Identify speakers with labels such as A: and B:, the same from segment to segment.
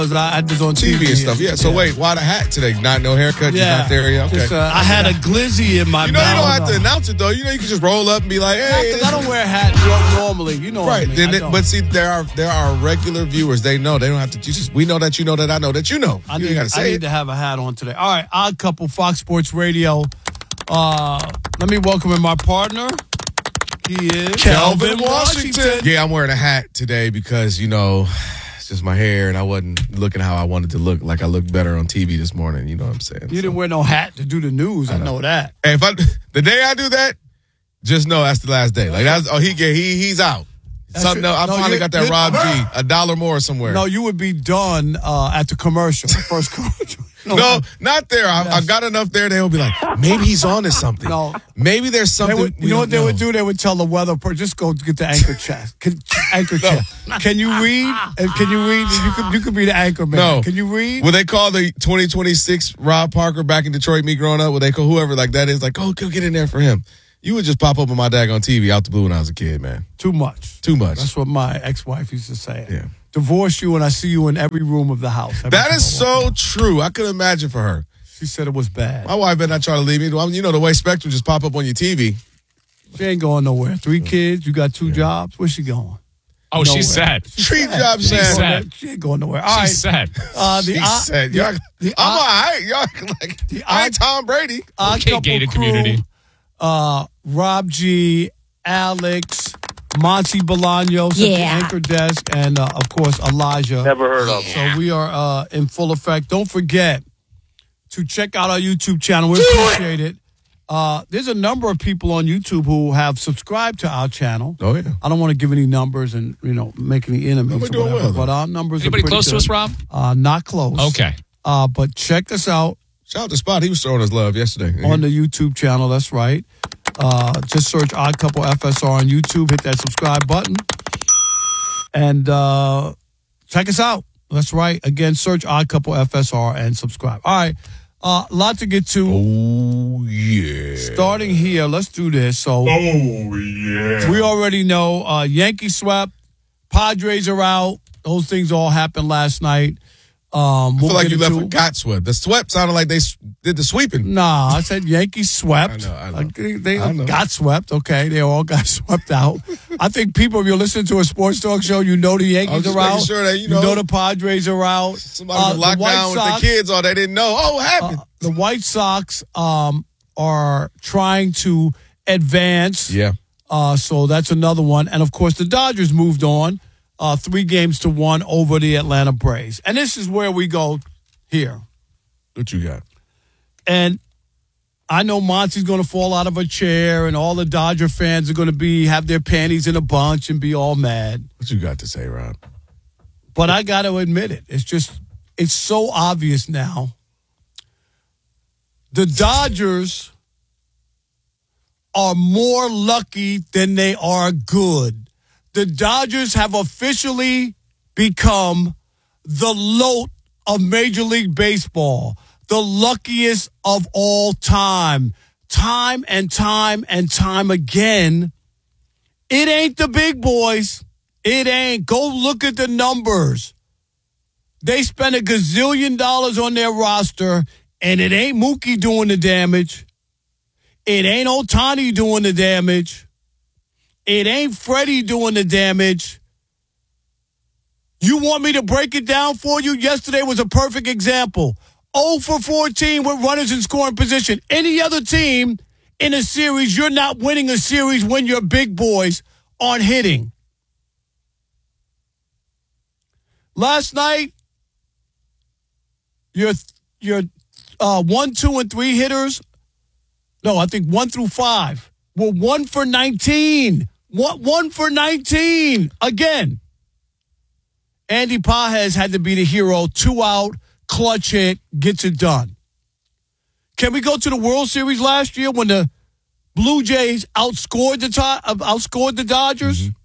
A: I did on
B: TV and stuff. Yeah. So wait, why the hat today? No haircut.
A: Yeah.
B: You're not there yet. Okay.
A: Just, I had a glizzy in my mouth.
B: You don't have to announce it though. You can just roll up and be like, "Hey."
A: I don't wear a hat normally. You know
B: right?
A: What I mean?
B: But see, there are regular viewers. They know. They don't have to. We know that you know that I know that you know.
A: I need to have a hat on today. All right, Odd Couple, Fox Sports Radio. Let me welcome in my partner. He is
B: Kelvin Washington. Yeah, I'm wearing a hat today because it's just my hair, and I wasn't looking how I wanted to look. Like I looked better on TV this morning. You know what I'm saying?
A: You didn't wear no hat to do the news. I know that.
B: Hey, the day I do that, just know that's the last day. Like he's out. Something else. I finally got that Rob G. $1 more somewhere.
A: No, you would be done at the commercial. The first commercial.
B: No, not there. I got enough there. They'll be like, maybe he's on to something.
A: No,
B: maybe there's something.
A: You know what they would do? They would tell the weather person, just go get the anchor chest. Anchor chest. Can you read? Can you read? You could be the anchor man.
B: No.
A: Can you read?
B: Would they call the 2026 Rob Parker back in Detroit, me growing up? Would they call whoever like that is like, go get in there for him? You would just pop up on my daggone TV out the blue when I was a kid, man.
A: Too much.
B: That's
A: what my ex-wife used to say.
B: Yeah.
A: Divorce you and I see you in every room of the house.
B: That is so true. I could imagine for her.
A: She said it was bad.
B: My wife better not try to leave me. The way Spectrum just pop up on your TV.
A: She ain't going nowhere. 3 kids. You got 2 jobs. Where's she going?
C: Oh, nowhere. She's sad.
B: Treat job sad.
A: She ain't going nowhere. All right.
C: She's sad.
B: She's sad. I'm all right. Y'all I ain't Tom Brady.
C: Okay, gated community.
A: Rob G, Alex, Monty Bolaños at the anchor desk, and of course Elijah.
D: Never heard of him.
A: So we are in full effect. Don't forget to check out our YouTube channel. We appreciate it. There's a number of people on YouTube who have subscribed to our channel.
B: Oh yeah.
A: I don't want to give any numbers and make any enemies or whatever, but our numbers
C: Anybody
A: are pretty
C: close
A: good.
C: to us, Rob?
A: Not close.
C: Okay.
A: But check us out.
B: Shout out to Spot. He was throwing us love yesterday.
A: On the YouTube channel, that's right. Just search Odd Couple FSR on YouTube. Hit that subscribe button. And check us out. That's right. Again, search Odd Couple FSR and subscribe. All right. A lot to get to.
B: Oh, yeah.
A: Starting here, let's do this. So, we already know Yankees swept. Padres are out. Those things all happened last night.
B: I feel like you left with got swept. The swept sounded like they did the sweeping.
A: Nah, I said Yankees swept.
B: I know.
A: They got swept. Okay, they all got swept out. I think people, if you're listening to a sports talk show, the Yankees are out.
B: Sure that,
A: you know the Padres are out.
B: Somebody locked down with the kids, or they didn't know. Oh, what happened?
A: The White Sox are trying to advance.
B: Yeah.
A: So that's another one. And, of course, the Dodgers moved on. 3-1 over the Atlanta Braves. And this is where we go here.
B: What you got?
A: And I know Monty's going to fall out of a chair and all the Dodger fans are going to have their panties in a bunch and be all mad.
B: What you got to say, Rob?
A: But I got to admit it. It's so obvious now. The Dodgers are more lucky than they are good. The Dodgers have officially become the LOT of Major League Baseball, the luckiest of all time. Time and time and time again, it ain't the big boys. It ain't. Go look at the numbers. They spent $1 gazillion on their roster, and it ain't Mookie doing the damage. It ain't Ohtani doing the damage. It ain't Freddie doing the damage. You want me to break it down for you? Yesterday was a perfect example. 0 for 14 with runners in scoring position. Any other team in a series, you're not winning a series when your big boys aren't hitting. Last night, your 1, 2, and 3 hitters, no, I think 1 through 5, were 1 for 19. 1 for 19. Again, Andy Pages had to be the hero. 2 out, clutch hit, gets it done. Can we go to the World Series last year when the Blue Jays outscored the Dodgers? Mm-hmm.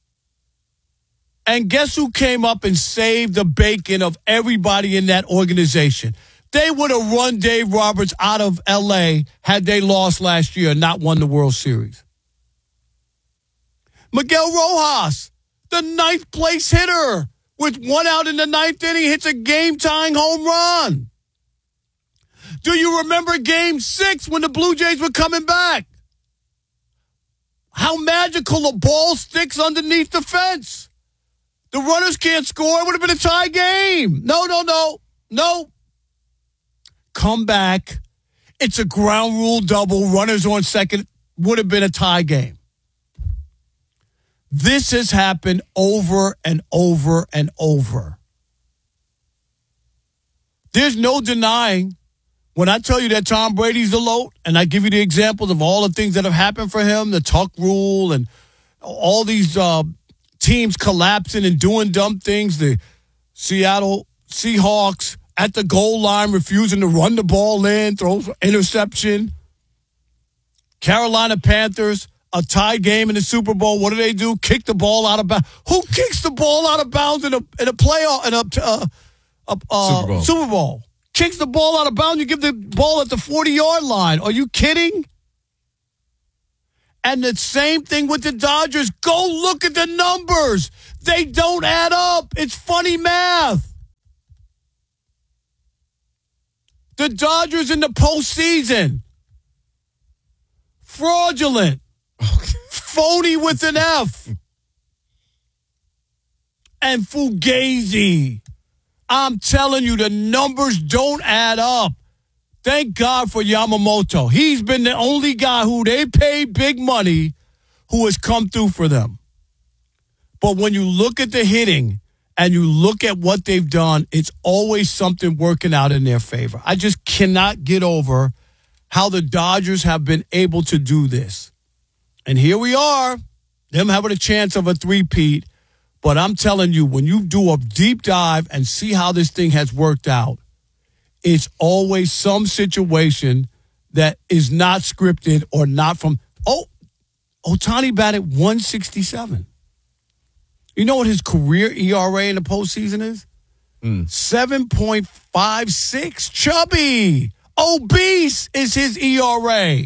A: And guess who came up and saved the bacon of everybody in that organization? They would have run Dave Roberts out of L.A. had they lost last year and not won the World Series. Miguel Rojas, the 9th place hitter, with 1 out in the 9th inning, hits a game-tying home run. Do you remember Game 6 when the Blue Jays were coming back? How magical a ball sticks underneath the fence. The runners can't score. It would have been a tie game. No. Come back. It's a ground rule double. Runners on second. Would have been a tie game. This has happened over and over and over. There's no denying when I tell you that Tom Brady's the GOAT, and I give you the examples of all the things that have happened for him, the Tuck rule and all these teams collapsing and doing dumb things, the Seattle Seahawks at the goal line refusing to run the ball in, throws interception. Carolina Panthers, a tie game in the Super Bowl. What do? Kick the ball out of bounds. Who kicks the ball out of bounds in a playoff, in a Super Bowl? Kicks the ball out of bounds, you give the ball at the 40-yard line. Are you kidding? And the same thing with the Dodgers. Go look at the numbers. They don't add up. It's funny math. The Dodgers in the postseason. Fraudulent. Phony with an F. And Fugazi. I'm telling you, the numbers don't add up. Thank God for Yamamoto. He's been the only guy who they paid big money who has come through for them. But when you look at the hitting and you look at what they've done, it's always something working out in their favor. I just cannot get over how the Dodgers have been able to do this. And here we are, them having a chance of a three-peat. But I'm telling you, when you do a deep dive and see how this thing has worked out, it's always some situation that is not scripted or not from. Ohtani batted 167. You know what his career ERA in the postseason is? 7.56. Chubby. Obese is his ERA.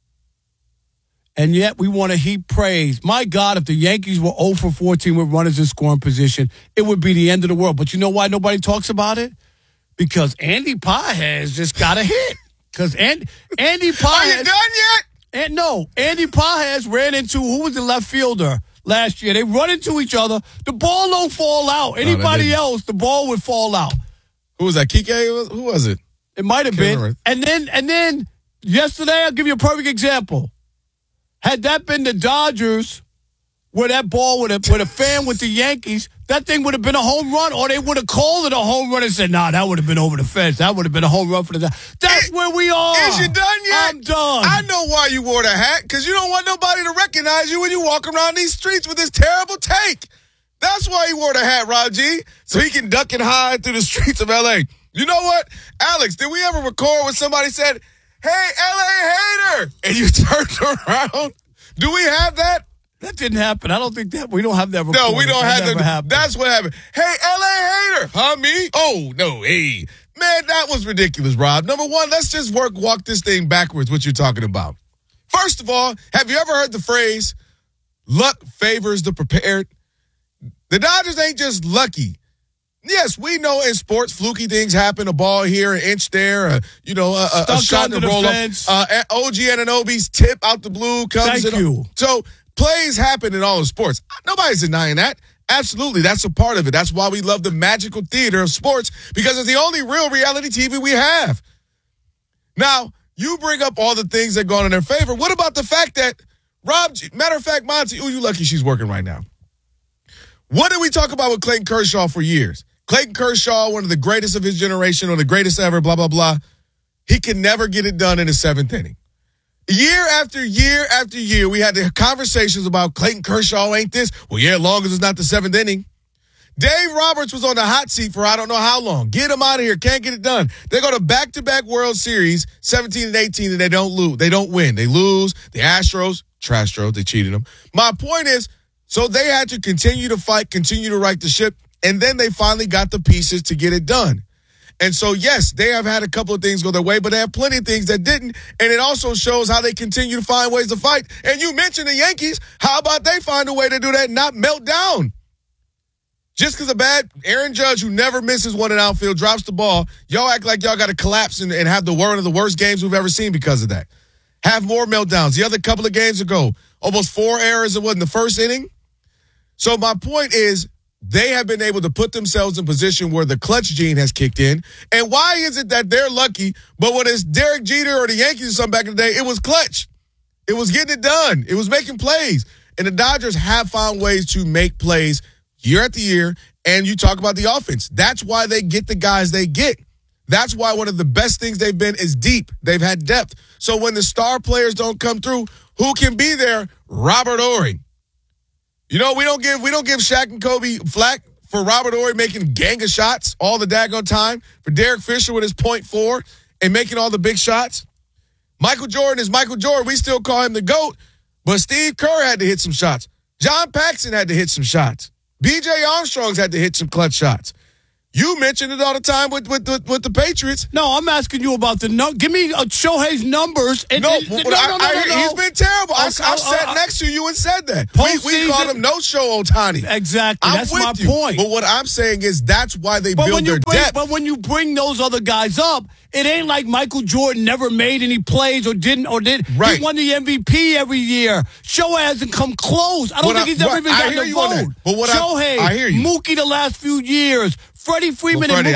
A: And yet we want to heap praise. My God, if the Yankees were 0 for 14 with runners in scoring position, it would be the end of the world. But you know why nobody talks about it? Because Andy Pages just got a hit. Because Andy Pages...
B: Are you done yet?
A: Andy Pages ran into, who was the left fielder last year? They run into each other. The ball don't fall out. Anybody else, the ball would fall out.
B: Who was that? Kike? Who was it?
A: It might have been. And then yesterday, I'll give you a perfect example. Had that been the Dodgers, where that ball with a fan with the Yankees, that thing would have been a home run, or they would have called it a home run and said, nah, that would have been over the fence. That would have been a home run for the Dodgers. That's where we are.
B: Is you done yet?
A: I'm done.
B: I know why you wore the hat, because you don't want nobody to recognize you when you walk around these streets with this terrible take. That's why he wore the hat, Rob G, so he can duck and hide through the streets of L.A. You know what? Alex, did we ever record when somebody said, hey, L.A. hater, and you turned around? Do we have that?
A: That didn't happen. I don't think that. We don't have that recorded.
B: No, we don't have that.
A: Happened.
B: That's what happened. Hey, L.A. hater. Huh, me? Oh, no, hey. Man, that was ridiculous, Rob. Number one, let's just walk this thing backwards, what you're talking about. First of all, have you ever heard the phrase, luck favors the prepared? The Dodgers ain't just lucky. Yes, we know in sports, fluky things happen. A ball here, an inch there, a shot in the roll up. OG Anunoby's tip out the blue comes.
A: Thank you.
B: So plays happen in all of sports. Nobody's denying that. Absolutely, that's a part of it. That's why we love the magical theater of sports, because it's the only real reality TV we have. Now, you bring up all the things that go in their favor. What about the fact that matter of fact, Monty, you lucky she's working right now. What did we talk about with Clayton Kershaw for years? Clayton Kershaw, one of the greatest of his generation, or the greatest ever, blah, blah, blah. He can never get it done in the seventh inning. Year after year after year, we had the conversations about Clayton Kershaw ain't this. Well, yeah, as long as it's not the seventh inning. Dave Roberts was on the hot seat for I don't know how long. Get him out of here. Can't get it done. They go to back-to-back World Series, 17 and 18, and they don't lose. They don't win. They lose. The Astros, they cheated them. My point is, so they had to continue to fight, continue to right the ship, and then they finally got the pieces to get it done. And so, yes, they have had a couple of things go their way, but they have plenty of things that didn't. And it also shows how they continue to find ways to fight. And you mentioned the Yankees. How about they find a way to do that and not melt down? Just because a bad Aaron Judge, who never misses one in outfield, drops the ball, y'all act like y'all got to collapse and have one of the worst games we've ever seen because of that. Have more meltdowns. The other couple of games ago, almost 4 errors in the first inning. So my point is, they have been able to put themselves in position where the clutch gene has kicked in. And why is it that they're lucky, but when it's Derek Jeter or the Yankees or something back in the day, it was clutch. It was getting it done. It was making plays. And the Dodgers have found ways to make plays year after year, and you talk about the offense. That's why they get the guys they get. That's why one of the best things they've been is deep. They've had depth. So when the star players don't come through, who can be there? Robert Horry. You know, we don't give Shaq and Kobe flack for Robert Horry making gang of shots all the daggone time, for Derek Fisher with his .4 and making all the big shots. Michael Jordan is Michael Jordan. We still call him the GOAT, but Steve Kerr had to hit some shots. John Paxson had to hit some shots. B.J. Armstrong's had to hit some clutch shots. You mention it all the time with the Patriots.
A: No, I'm asking you about give me Shohei's numbers.
B: No. He's been terrible. I've sat next to you and said that. We called him no-show Ohtani.
A: Exactly. That's my point.
B: But what I'm saying is that's why they build their depth.
A: But when you bring those other guys up, it ain't like Michael Jordan never made any plays or did.
B: Right.
A: He won the MVP every year. Shohei hasn't come close. I don't think he's ever even gotten a vote.
B: But
A: Shohei,
B: I hear you.
A: Mookie the last few years. Freddie Freeman
B: Freddie's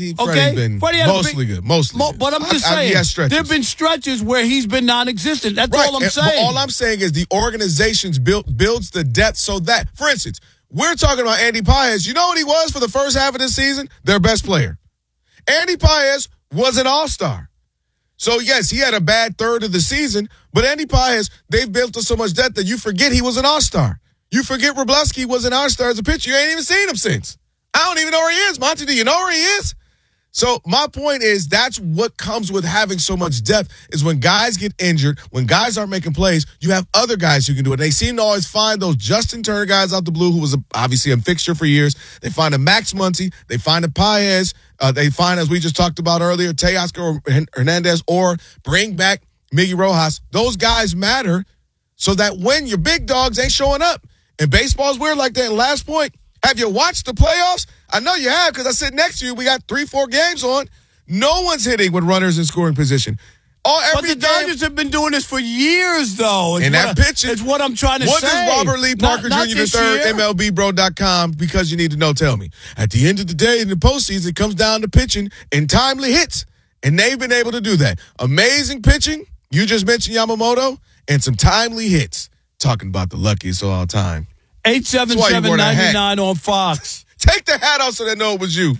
B: been mostly good.
A: But I'm just saying, there have been stretches where he's been non-existent. That's all I'm saying.
B: But all I'm saying is the organizations builds the depth so that, for instance, we're talking about Andy Paez. You know what he was for the first half of the season? Their best player. Andy Paez was an all-star. So, yes, he had a bad third of the season, but Andy Paez, they've built to so much depth that you forget he was an all-star. You forget Wroblewski was an all-star as a pitcher. You ain't even seen him since. I don't even know where he is. Monty, do you know where he is? So my point is that's what comes with having so much depth is when guys get injured, when guys aren't making plays, you have other guys who can do it. They seem to always find those Justin Turner guys out the blue who was obviously a fixture for years. They find a Max Muncy. They find a Paez. They find, as we just talked about earlier, Teoscar Hernandez, or bring back Miggy Rojas. Those guys matter so that when your big dogs ain't showing up. And baseball's weird like that. And last point, have you watched the playoffs? I know you have because I sit next to you. We got 3-4 games on. No one's hitting with runners in scoring position.
A: But the Dodgers have been doing this for years, though.
B: And that pitching.
A: It's what I'm trying to say.
B: What does Robert Lee Parker Jr. III, MLBBro.com, because you need to know, tell me. At the end of the day, in the postseason, it comes down to pitching and timely hits. And they've been able to do that. Amazing pitching. You just mentioned Yamamoto. And some timely hits. Talking about the luckiest of all time.
A: 877-99 on Fox.
B: Take the hat off so they know it was you.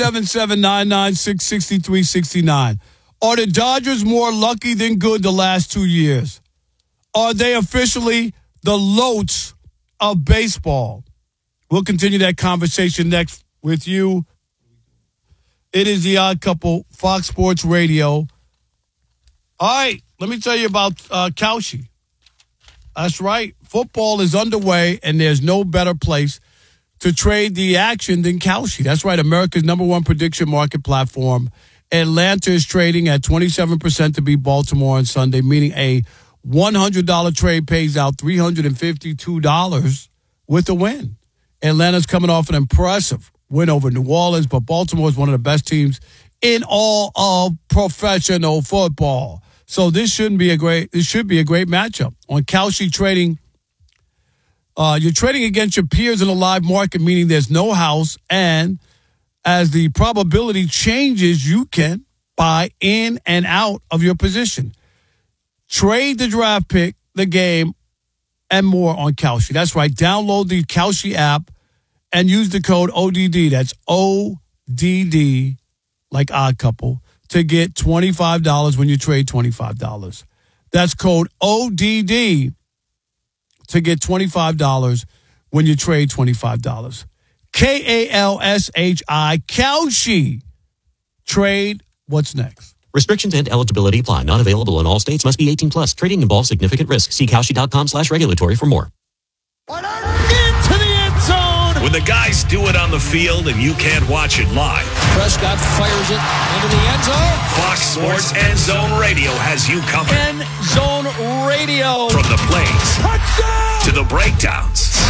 A: 877-996-6369. Are the Dodgers more lucky than good the last 2 years? Are they officially the Lotes of baseball? We'll continue that conversation next with you. It is The Odd Couple, Fox Sports Radio. All right, let me tell you about Kalshi. That's right. Football is underway, and there's no better place to trade the action than Kalshi. That's right, America's #1 prediction market platform. Atlanta is trading at 27% to beat Baltimore on Sunday, meaning a $100 trade pays out $352 with a win. Atlanta's coming off an impressive win over New Orleans, but Baltimore is one of the best teams in all of professional football. So this should be a great matchup. On Kalshi trading, you're trading against your peers in a live market, meaning there's no house, and as the probability changes, you can buy in and out of your position. Trade the draft pick, the game, and more on Kalshi. That's right. Download the Kalshi app and use the code ODD. That's ODD, like Odd Couple, to get $25 when you trade $25. That's code ODD to get $25 when you trade $25. KALSHI, Kalshi. Trade. What's next?
D: Restrictions and eligibility apply. Not available in all states. Must be 18 plus. Trading involves significant risk. See Kalshi.com/regulatory for more.
E: Into the end zone.
F: When the guys do it on the field and you can't watch it live,
E: Prescott fires it into the end zone.
F: Fox Sports End Zone Radio has you covered.
E: End Zone Radio.
F: From the plays
E: Touchdown!
F: to the breakdowns.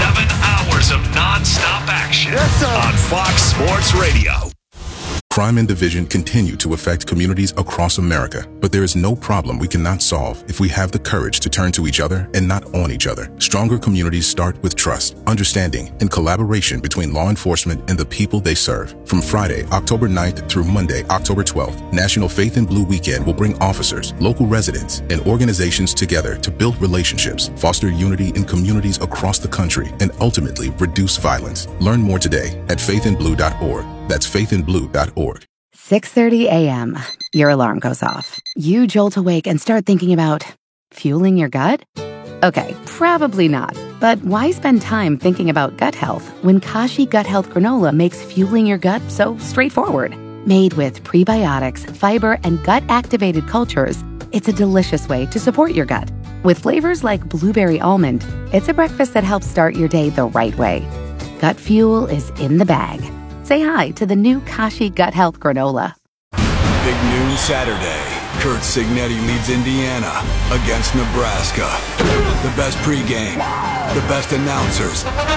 F: 7 hours of non-stop action on Fox Sports Radio.
G: Crime and division continue to affect communities across America, but there is no problem we cannot solve if we have the courage to turn to each other and not on each other. Stronger communities start with trust, understanding, and collaboration between law enforcement and the people they serve. From Friday, October 9th through Monday, October 12th, National Faith in Blue Weekend will bring officers, local residents, and organizations together to build relationships, foster unity in communities across the country, and ultimately reduce violence. Learn more today at faithinblue.org. That's faithinblue.org.
H: 6:30 a.m. Your alarm goes off. You jolt awake and start thinking about fueling your gut? Okay, probably not. But why spend time thinking about gut health when Kashi Gut Health Granola makes fueling your gut so straightforward? Made with prebiotics, fiber, and gut-activated cultures, it's a delicious way to support your gut. With flavors like blueberry almond, it's a breakfast that helps start your day the right way. Gut fuel is in the bag. Say hi to the new Kashi Gut Health Granola.
I: Big noon Saturday. Kurt Signetti leads Indiana against Nebraska. The best pregame, the best announcers.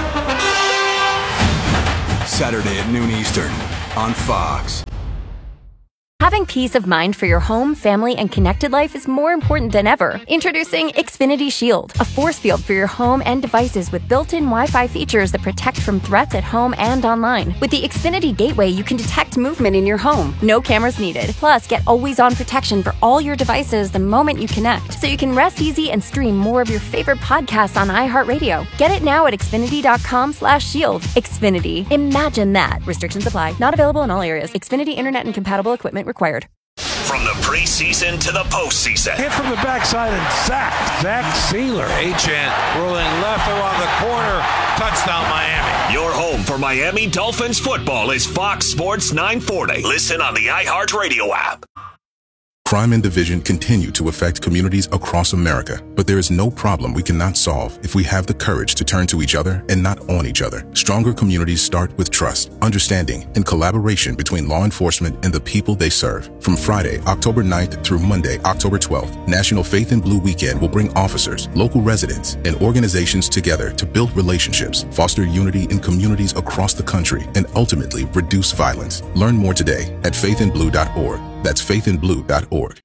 I: Saturday at noon Eastern on Fox.
J: Having peace of mind for your home, family, and connected life is more important than ever. Introducing Xfinity Shield, a force field for your home and devices with built-in Wi-Fi features that protect from threats at home and online. With the Xfinity Gateway, you can detect movement in your home. No cameras needed. Plus, get always-on protection for all your devices the moment you connect, so you can rest easy and stream more of your favorite podcasts on iHeartRadio. Get it now at Xfinity.com/shield. Xfinity. Imagine that. Restrictions apply. Not available in all areas. Xfinity Internet and compatible equipment required.
F: From the preseason to the postseason.
E: Hit from the backside and sacked. Zach Sealer.
K: Agent rolling left around the corner. Touchdown Miami.
F: Your home for Miami Dolphins football is Fox Sports 940. Listen on the iHeartRadio app.
G: Crime and division continue to affect communities across America, but there is no problem we cannot solve if we have the courage to turn to each other and not on each other. Stronger communities start with trust, understanding, and collaboration between law enforcement and the people they serve. From Friday, October 9th through Monday, October 12th, National Faith in Blue Weekend will bring officers, local residents, and organizations together to build relationships, foster unity in communities across the country, and ultimately reduce violence. Learn more today at faithinblue.org. That's faithinblue.org.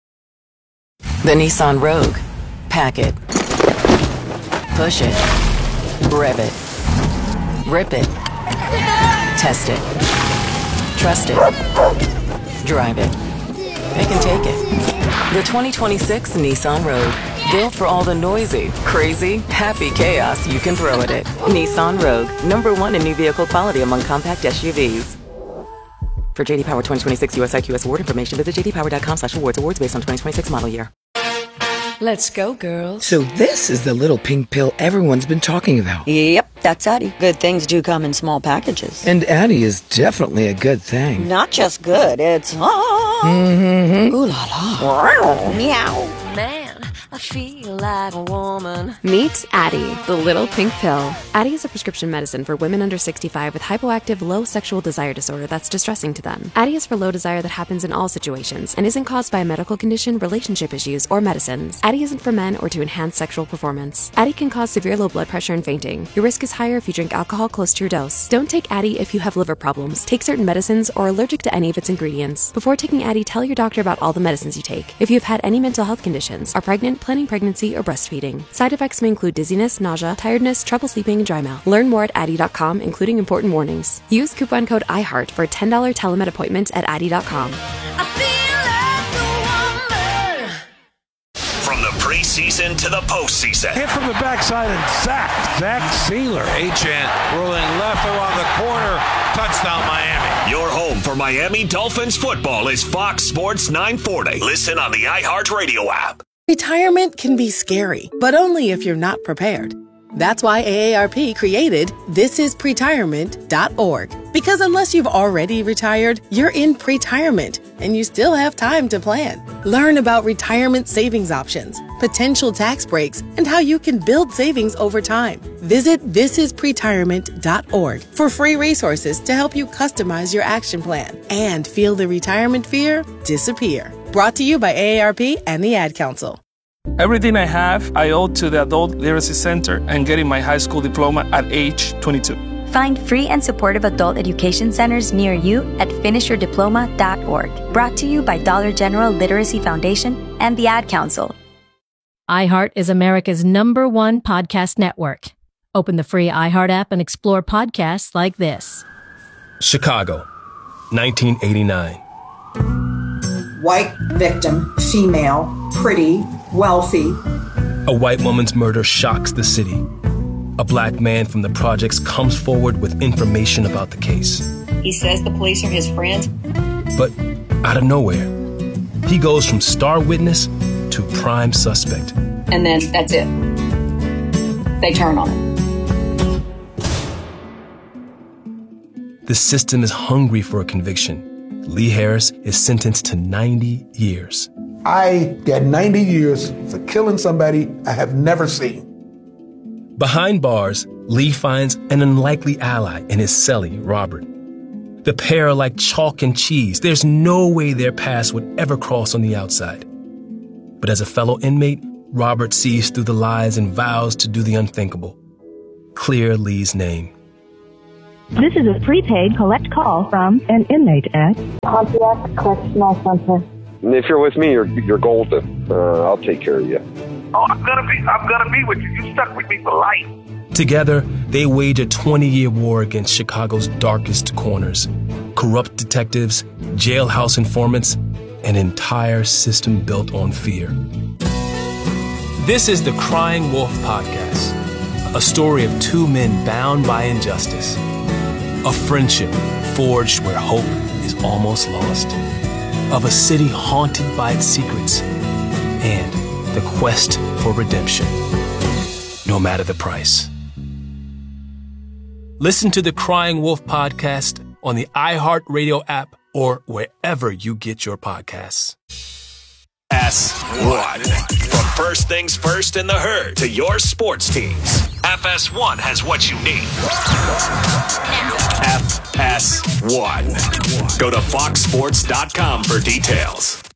L: The Nissan Rogue. Pack it. Push it. Rev it. Rip it. Test it. Trust it. Drive it. They can take it. The 2026 Nissan Rogue. Built for all the noisy, crazy, happy chaos you can throw at it. Nissan Rogue. #1 in new vehicle quality among compact SUVs. For JD Power 2026 US IQS award information, visit jdpower.com/awards. Awards based on 2026 model year.
M: Let's go, girls.
N: So this is the little pink pill everyone's been talking about.
M: Yep, that's Addie. Good things do come in small packages.
N: And Addie is definitely a good thing.
M: Not just good, it's
N: Mm-hmm.
M: Ooh la la.
J: Meow. Man, I feel like a woman.
O: Meet Addie, the little pink pill. Addie is a prescription medicine for women under 65 with hypoactive low sexual desire disorder that's distressing to them. Addie is for low desire that happens in all situations and isn't caused by a medical condition, relationship issues, or medicines. Addie isn't for men or to enhance sexual performance. Addie can cause severe low blood pressure and fainting. Your risk is higher if you drink alcohol close to your dose. Don't take Addie if you have liver problems, take certain medicines, or are allergic to any of its ingredients. Before taking Addie, tell your doctor about all the medicines you take. If you have had any mental health conditions, are pregnant, planning pregnancy, or breastfeeding. Side effects may include dizziness, nausea, tiredness, trouble sleeping, and dry mouth. Learn more at Addie.com, including important warnings. Use coupon code IHEART for a $10 telemed appointment at Addie.com.
F: From the preseason to the postseason.
E: Hit from the backside and sacked. Zach Sealer.
K: Agent rolling left around the corner. Touchdown Miami.
F: Your home for Miami Dolphins football is Fox Sports 940. Listen on the iHeartRadio app.
P: Retirement can be scary, but only if you're not prepared. That's why AARP created thisispretirement.org. Because unless you've already retired, you're in pretirement, and you still have time to plan. Learn about retirement savings options, potential tax breaks, and how you can build savings over time. Visit thisispretirement.org for free resources to help you customize your action plan and feel the retirement fear disappear. Brought to you by AARP and the Ad Council.
Q: Everything I have, I owe to the Adult Literacy Center and getting my high school diploma at age 22.
J: Find free and supportive adult education centers near you at finishyourdiploma.org. Brought to you by Dollar General Literacy Foundation and the Ad Council.
R: iHeart is America's #1 podcast network. Open the free iHeart app and explore podcasts like this.
S: Chicago, 1989.
T: White victim, female, pretty, wealthy.
S: A white woman's murder shocks the city. A black man from the projects comes forward with information about the case.
U: He says the police are his friends.
S: But out of nowhere, he goes from star witness to prime suspect.
U: And then that's it. They turn on him.
S: The system is hungry for a conviction. Lee Harris is sentenced to 90 years.
V: I got 90 years for killing somebody I have never seen.
S: Behind bars, Lee finds an unlikely ally in his cellie, Robert. The pair are like chalk and cheese. There's no way their paths would ever cross on the outside. But as a fellow inmate, Robert sees through the lies and vows to do the unthinkable. Clear Lee's name.
W: This is a prepaid collect call from an inmate at
X: Pontiac Correctional Center. If you're with me, you're golden. I'll take care of you.
K: Oh, I'm gonna be with you. You stuck with me for life.
S: Together, they wage a 20-year war against Chicago's darkest corners. Corrupt detectives, jailhouse informants, an entire system built on fear. This is the Crying Wolf Podcast, a story of two men bound by injustice. A friendship forged where hope is almost lost. Of a city haunted by its secrets. And the quest for redemption, no matter the price. Listen to the Crying Wolf Podcast on the iHeartRadio app or wherever you get your podcasts.
F: FS1. From first things first in the herd to your sports teams, FS1 has what you need. FS1. Go to foxsports.com for details.